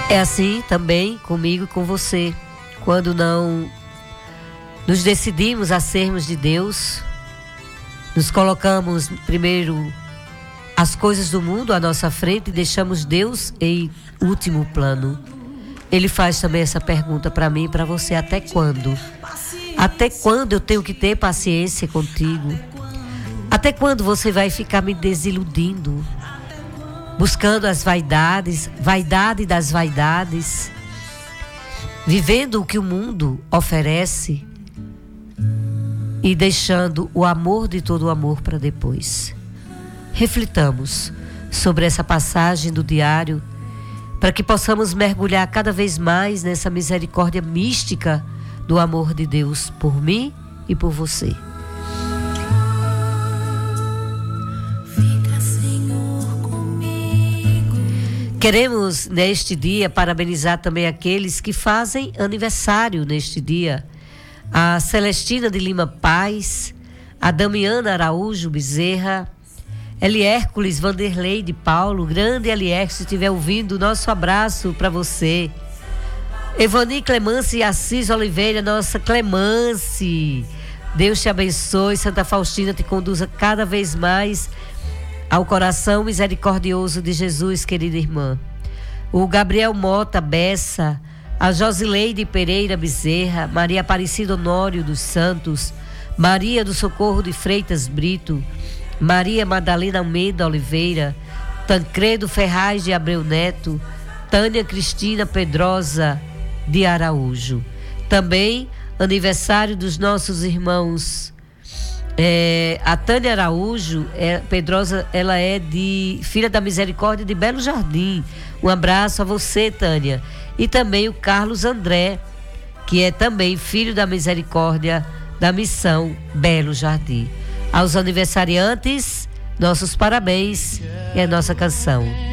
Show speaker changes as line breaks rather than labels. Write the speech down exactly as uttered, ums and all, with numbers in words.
É assim também comigo e com você. Quando não nos decidimos a sermos de Deus, nos colocamos primeiro as coisas do mundo à nossa frente e deixamos Deus em último plano. Ele faz também essa pergunta para mim e para você: até quando? Até quando eu tenho que ter paciência contigo? Até quando você vai ficar me desiludindo? Buscando as vaidades, vaidade das vaidades, vivendo o que o mundo oferece e deixando o amor de todo o amor para depois. Reflitamos sobre essa passagem do diário para que possamos mergulhar cada vez mais nessa misericórdia mística do amor de Deus por mim e por você. Queremos neste dia parabenizar também aqueles que fazem aniversário neste dia. A Celestina de Lima Paz, a Damiana Araújo Bezerra, Eli Hércules Vanderlei de Paulo, grande Eli Hércules, se estiver ouvindo, nosso abraço para você. Evani Clemance Assis Oliveira, nossa Clemance, Deus te abençoe, Santa Faustina te conduza cada vez mais ao coração misericordioso de Jesus, querida irmã. O Gabriel Mota Bessa, a Josileide Pereira Bezerra, Maria Aparecida Honório dos Santos, Maria do Socorro de Freitas Brito, Maria Madalena Almeida Oliveira, Tancredo Ferraz de Abreu Neto, Tânia Cristina Pedrosa de Araújo. Também aniversário dos nossos irmãos. É, a Tânia Araújo é, Pedrosa, ela é de Filha da Misericórdia de Belo Jardim. Um abraço a você, Tânia. E também o Carlos André, que é também filho da Misericórdia da Missão Belo Jardim. Aos aniversariantes, nossos parabéns e a nossa canção.